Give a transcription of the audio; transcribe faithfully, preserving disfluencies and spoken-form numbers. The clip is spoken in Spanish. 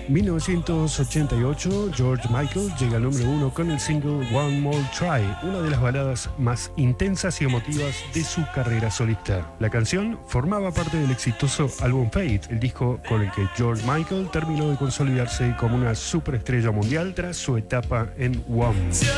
mil novecientos ochenta y ocho, George Michael llega al número uno con el single One More Try, una de las baladas más intensas y emotivas de su carrera solista. La canción formaba parte del exitoso álbum Fate, el disco con el que George Michael terminó de consolidarse como una superestrella mundial tras su etapa en Wham.